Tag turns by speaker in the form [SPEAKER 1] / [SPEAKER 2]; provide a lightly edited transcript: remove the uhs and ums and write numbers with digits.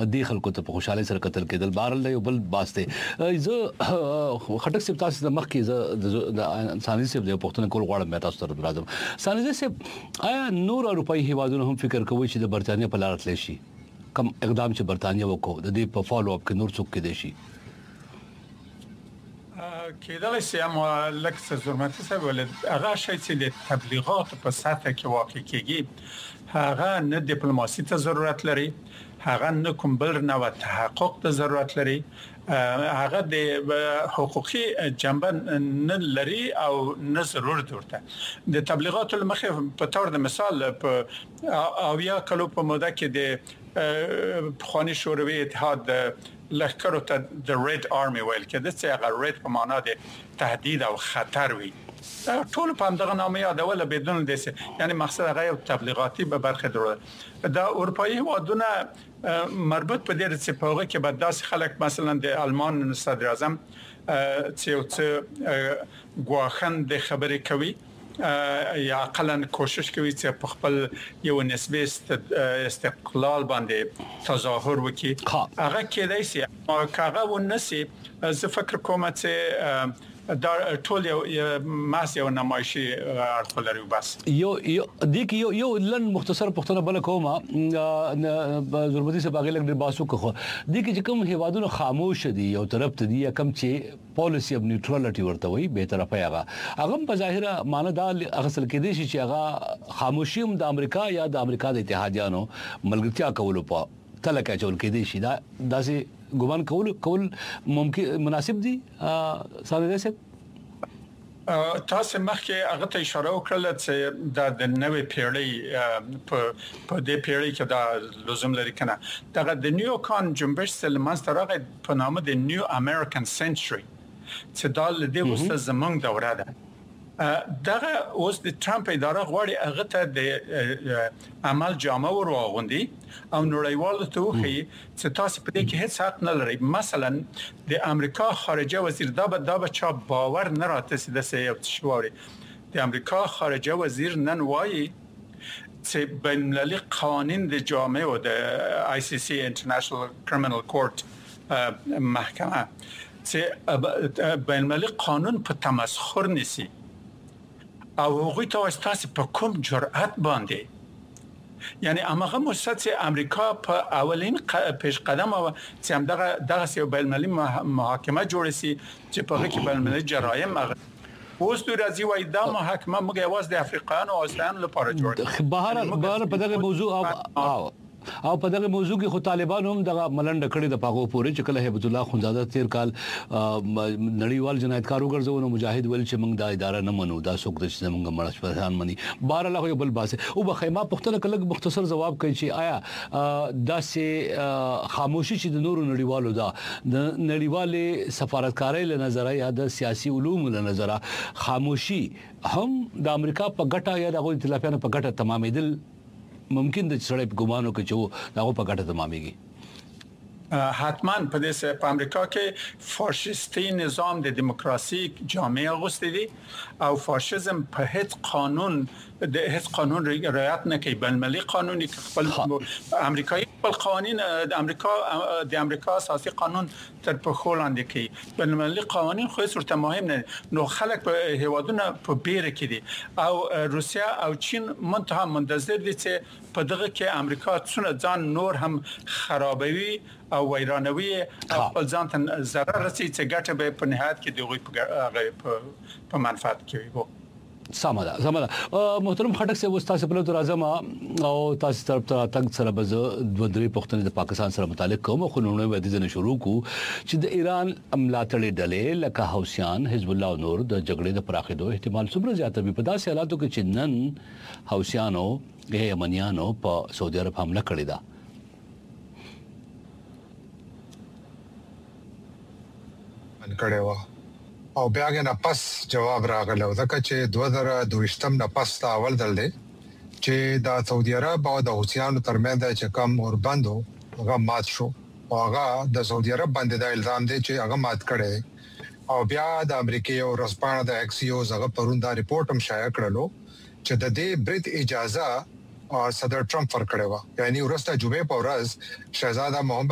[SPEAKER 1] د خلکو ته په خوشاله سره قتل کېدل بهرل یو بل باسته زه خټک سپ تاسو د مخ کې د انساني سپ د پښتون کول غواړم مې تاسو ته راځم ساني سپ آیا نور اروپאי هیوادونو هم فکر کوي چې د برتانیې په لار تللی شي کم اقدام چې برتانیې وکړو د دې په فالو اپ کې نور څوک کې دي شي
[SPEAKER 2] کېدای شي اما لکه زرمتي صاحب ولې هغه شی چې د تبلیغات په سطح کې واقع کیږي هغه نه ډیپلوماسي ته ضرورت لري هغه نه کوم بل نه تحقق ته ضرورت لري هغه د حقوقي جنبه نه لري او نه ضرورت ورته د تبلیغات المخه په تور د مثال په اویا کلو په موده کې د خاني شوروي اتحاد لخر ته د ریډ آرمي ویل کې د څه هغه ریډ په معنا د تهدید او خطر وي ټول په همدغه نامه یادول بدون د یعنی مقصد هغه یو تبلیغاتي به برخه درلود د اروپאי هیوادونه مربوط په دې چې په هغه کې به داس خلک مثلا د آلمان صدر اعظم چې غواخن د خبرې کوي یا اقلا کوشش کوي چې په خپل یو نسبی استقلال باندې تظاهر وکړي هغه کېدای شي هغه ونسي زه فکر کوم چې دا ټول یو ماس یو نمایشي اړخ لري بس
[SPEAKER 1] یو لن مختصر پښتنه بل کومه ضرورتي سره باغې لګ باسو کوه د کې کوم هیوادونو خاموش دي یو طرف ته دي کم چې پالیسی اف نیوټرالټي ورته وي به طرفه هغه په ظاهره معنی دا اصل کې دي چې هغه خاموشي هم د امریکا یا د امریکا د اتحادیانو ملګرتیا کولو په تلکه چول کې دي شي دا داسې ګومان کول ممکن مناسب دي ساده سه
[SPEAKER 2] تاسو مخکې هغه ته اشاره وکړه چې د نوې پیړۍ په دې پیړۍ کې دا لزوم لري کنه دا د نیو کان جنبش سلمان سره په نامه د نیو امریکن سنچري چې دا د دې زمونږ دوره ده دغه اوس د ټرمپ اداره غواړي هغه ته د عمل جامه ورواغوندي او نړیوال ته وخی چې تاسو په دې کې هیڅ حق نه لرئ مثلا د امریکا خارجه وزیر دا به چا باور نه راته چې د سیو تشواري د امریکا خارجه وزیر نن وایي چې بین المللي قوانین د جامعه او د آی سی سی انټرنیشنل کرمینل کورت محکمه چې بین المللي قانون په تمسخر نسی او هغوی ته واسطه په کوم جرأت باندې یعنی هغه مؤسسه امریکا په اولین پیش قدم او چې همدغه یو بین المللي محاکمه جوړ شي چې په هغه کې بین المللي جرایم اوس د راځي وای دا محاکمه موږ یوازې د افریقایانو او اسیانو لپاره جوړ
[SPEAKER 1] بهر په دغه موضوع او په دغه موضوع کې خو طالبان هم دغه ملنډ کړي د پاغو پورې چې کله هیبت الله خنزاده تیر کال نړیوال جنایتکار وګرځونه مجاهد ول چې موږ د اداره نه منو دا څوک د موږ مړشپران مني بهر الله یو بل باسه او بخیمه پختنه کله مختصر جواب کوي چې آیا داسې خاموشي چې د نورو نړیوالو دا د نړیوالې سفارتکارۍ له نظر یا د سیاسي علوم له نظر خاموشي هم د امریکا په ګټه یا د ائتلافیانو په ګټه تمامېدل ممکن د سړی په ګمانو کې چې دغه په ګټه تمامېږي
[SPEAKER 2] حتما په دې په امریکا کې فاشیستي نظام د دیموکراسي جامعه غوښتي دي او فاشیزم په هیڅ قانون رعایت نه کوي بل ملي قانوني خپل امریکایي خپل قوانين د امریکا اساسي قانون تر په خولاندې کوي بل ملي قوانين خو څورته مهم نه نو خلک په هیوادونه په بیره کې دي او روسیا او چین منتها منتظر دي چې په دغه کې امریکا څونه ځان نور هم خرابوي او ویرانوي خپل ځان ته ضرر رسي چې ګټه به په نهایت کې دغه په منفعت کوي
[SPEAKER 1] سمدا محترم خټک سے استاد په لور اعظم او تاسو طرف ته تنگ سره بز د درې پښتنې د پاکستان سره متعلق کوم خو نو ودی نه شروع کو چې د ایران املاتړې ډلې لکه حوثیان حزب الله او نور د جګړې د پراخېدو احتمال څومره زیات وي په داسې حالاتو کې چې نن حوثیانو یمنیانو په سعودي عرب حمله کړې ده
[SPEAKER 3] کړو او بیا غن پس جواب راغلو ځکه چې 2022 نه پس تا اول دل دی چې د سعودي عرب او د حوثیانو ترمنځ چې کم اور بندو هغه مات شو او هغه د سعودي عرب باندې د الزام دی چې هغه مات کړي او بیا د امریکای او رسپانه د اکسیوز هغه پروندا ریپورت هم شایع کړلو چې د دې بریټ اجازه صدر ټرمپ ورکړی و یعنی ورسته جمعې په ورځ شهزاده محمد